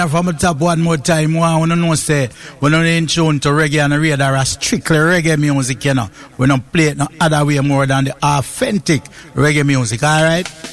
From the top one more time, we don't know say we don't in tune to reggae and radar are strictly reggae music, you know. We don't play it no other way more than the authentic reggae music, alright?